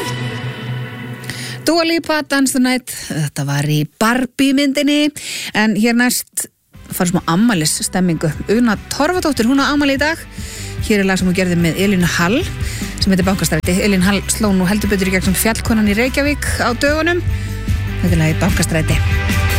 Dua Lipa, Dance the Night, þetta var í Barbie myndinni, en hér næst fara smá afmælis stemmingu. Una Torfadóttir, hún á afmæli í dag. Hér er lag sem hún gerði með Elínu Hall, sem heitir Bankastræti. Elín Hall sló nú heldur betur í gegnum Fjallkonan í Reykjavík á dögunum. Þetta er lagið Bankastræti.